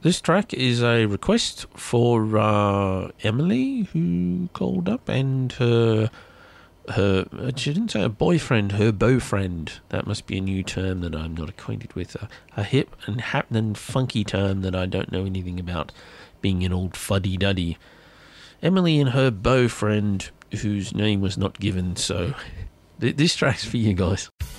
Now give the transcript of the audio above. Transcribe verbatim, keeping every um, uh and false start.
This track is a request for uh, Emily, who called up, and her, her, she didn't say her boyfriend, her beau-friend. That must be a new term that I'm not acquainted with. A, a hip and happening funky term that I don't know anything about, being an old fuddy-duddy. Emily and her beau-friend, whose name was not given, so th- this track's for you guys.